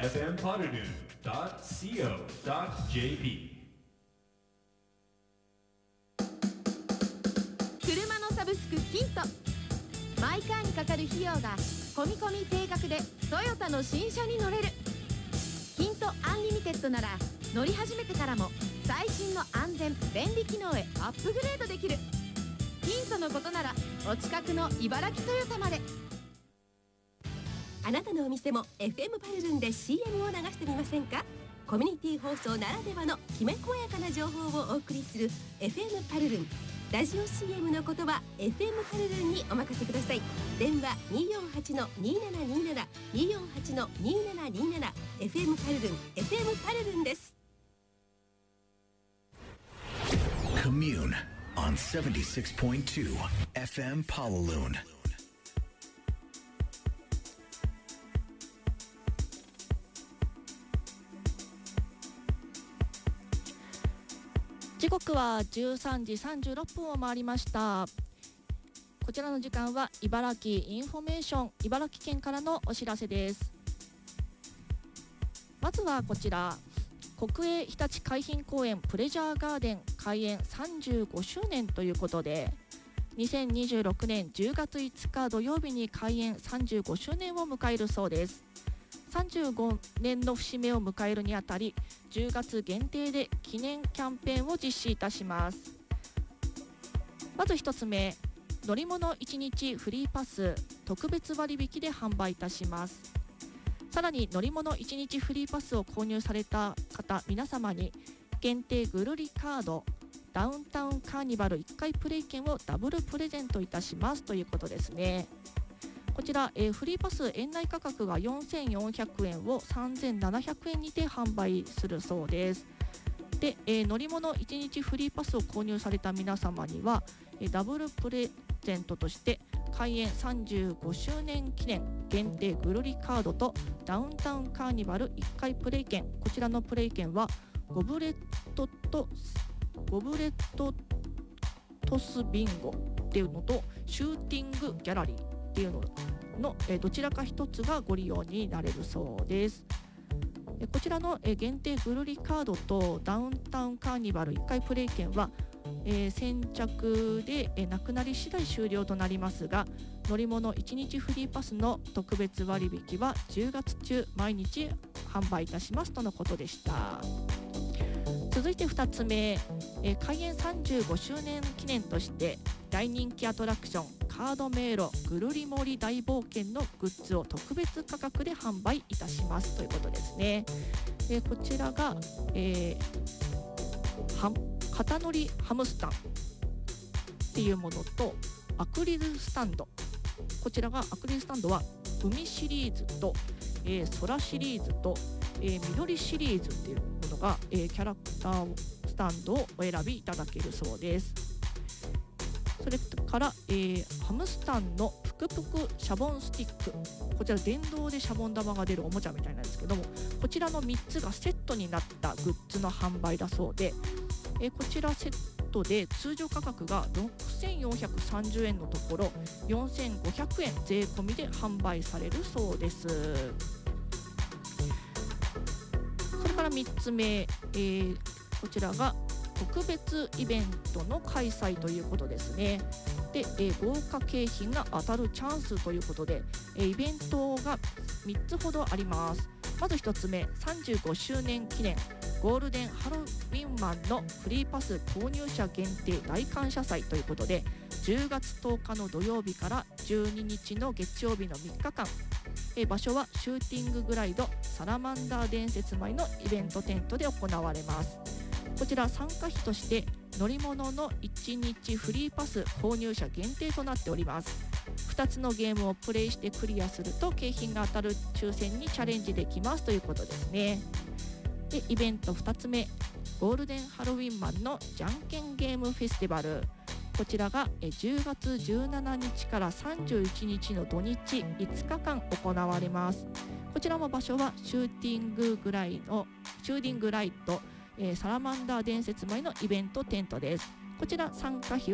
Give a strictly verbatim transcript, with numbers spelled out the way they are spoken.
エフエム パルルン ドット シーオー ドット ジェーピー 車のサブスクキント、マイカーにかかる費用が込み込み定額でトヨタの新車に乗れる。キントアンリミテッドなら乗り始めてからも最新の安全便利機能へアップグレードできる。キントのことならお近くの茨城トヨタまで。 あなたのお店も エフエム パルルンで シーエム を流してみませんか。コミュニティ放送ならではのきめ細やかな情報をお送りする エフエム パルルン。ラジオ シーエム の言葉 エフエム パルルンにお任せください。電話 にーよんはちのにーななにーなな にーよんはちのにーななにーなな エフエム パルルン エフエム パルルンです。 Commune on seventy-six point two エフエム Palaloon。 時刻はじゅうさんじさんじゅうろっぷんを回りました。こちらの時間は茨城インフォメーション、茨城県からのお知らせです。まずはこちら、国営ひたち海浜公園プレジャーガーデン開園さんじゅうごしゅうねんということで、にせんにじゅうろくねんじゅうがついつか土曜日に開園さんじゅうごしゅうねんを迎えるそうです。さんじゅうごねんの節目を迎えるにあたり、じゅうがつ限定で記念キャンペーンを実施いたします。まずひとつめ、乗り物いちにちフリーパス特別割引で販売いたします。さらに乗り物いちにちフリーパスを購入された方皆様に限定ぐるりカード、ダウンタウンカーニバルいっかいプレイ券をダブルプレゼントいたしますということですね。こちら、えー、フリーパス園内価格がよんせんよんひゃくえんをさんぜんななひゃくえんにて販売するそうです。で、えー、乗り物いちにちフリーパスを購入された皆様には、えー、ダブルプレゼントとして開園さんじゅうごしゅうねん記念限定ぐるりカードとダウンタウンカーニバルいっかいプレイ券、こちらのプレイ券はゴブレットとゴブレットトスビンゴっていうのとシューティングギャラリーっていうののえどちらか一つがご利用になれるそうです。えこちらのえ限定ぐるりカードとダウンタウンカーニバルいっかいプレイ券は、えー、先着でえなくなり次第終了となりますが、乗り物いちにちフリーパスの特別割引はじゅうがつ中毎日販売いたしますとのことでした。続いてふたつめ、えー、開園さんじゅうごしゅうねん記念として大人気アトラクションカード迷路ぐるり森大冒険のグッズを特別価格で販売いたしますということですね。でこちらが、えー、は肩乗りハムスターっていうものとアクリルスタンド、こちらがアクリルスタンドは海シリーズと、えー、空シリーズと、えー、緑シリーズっていうものが、えー、キャラクタースタンドをお選びいただけるそうです。それから、えー、ハムスタンのぷくぷくシャボンスティック、こちら電動でシャボン玉が出るおもちゃみたいなんですけども、こちらのみっつがセットになったグッズの販売だそうで、えー、こちらセットで通常価格がろくせんよんひゃくさんじゅうえんのところよんせんごひゃくえん税込みで販売されるそうです。それからみっつめ、えー、こちらが特別イベントの開催ということですね。で、えー、豪華景品が当たるチャンスということで、えー、イベントがみっつほどあります。まずひとつめ、さんじゅうごしゅうねん記念ゴールデンハロウィンマンのフリーパス購入者限定大感謝祭ということで、じゅうがつとおかの土曜日からじゅうににちの月曜日のみっかかん、えー、場所はシューティンググライドサラマンダー伝説前のイベントテントで行われます。こちら参加費として乗り物のいちにちフリーパス購入者限定となっております。ふたつのゲームをプレイしてクリアすると景品が当たる抽選にチャレンジできますということですね。でイベントふたつめ、ゴールデンハロウィンマンのじゃんけんゲームフェスティバル、こちらがじゅうがつじゅうしちにちからさんじゅういちにちの土日いつかかん行われます。こちらも場所はシューティンググライドシューティングライトえー、サラマンダー伝説前のイベントテントです。こちら参加費